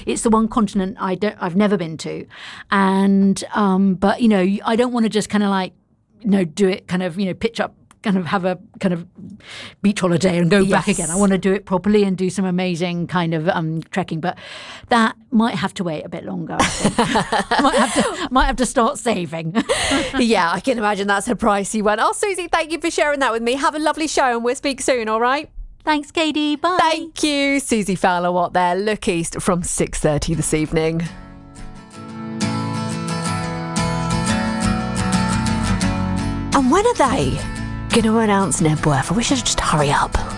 it's the one continent I've never been to, and but I don't want to just kind of like do it kind of pitch up, kind of have a kind of beach holiday and go back again. I want to do it properly and do some amazing kind of trekking, but that might have to wait a bit longer. I think. might have to start saving. Yeah, I can imagine that's a pricey one. Oh, Susie, thank you for sharing that with me. Have a lovely show and we'll speak soon, all right? Thanks, Katie. Bye. Thank you. Susie Fowler-Watt there, Look East from 6:30 this evening. And when are they going to announce Nebworth? I wish I'd just hurry up.